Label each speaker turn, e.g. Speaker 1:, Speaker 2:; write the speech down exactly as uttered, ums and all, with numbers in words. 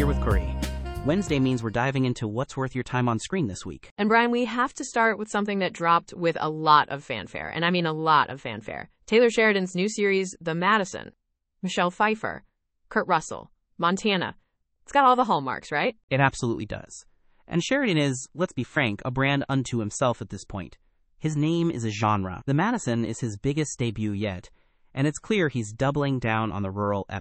Speaker 1: here with Corey. Wednesday means we're diving into what's worth your time on screen this week.
Speaker 2: And Brian, we have to start with something that dropped with a lot of fanfare, and I mean a lot of fanfare. Taylor Sheridan's new series, The Madison. Michelle Pfeiffer, Kurt Russell, Montana. It's got all the hallmarks, right?
Speaker 1: It absolutely does. And Sheridan is, let's be frank, a brand unto himself at this point. His name is a genre. The Madison is his biggest debut yet, and it's clear he's doubling down on the rural epic.